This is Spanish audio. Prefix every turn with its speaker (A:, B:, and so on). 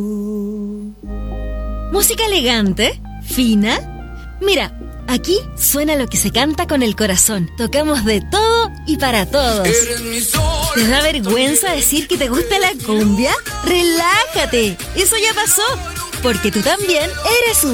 A: ¿Música elegante? ¿Fina? Mira, aquí suena lo que se canta con el corazón. Tocamos de todo y para todos. ¿Te da vergüenza decir que te gusta la cumbia? ¡Relájate! Eso ya pasó, porque tú también eres un